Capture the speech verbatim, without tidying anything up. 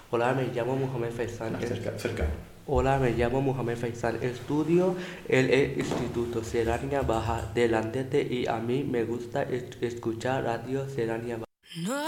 Hola, me llamo Mohamed Faisal. Más cerca, cerca. Hola, me llamo Mohamed Faisal. Estudio en el Instituto Serrania Baja delante y a mí me gusta es- escuchar Radio Serrania Baja.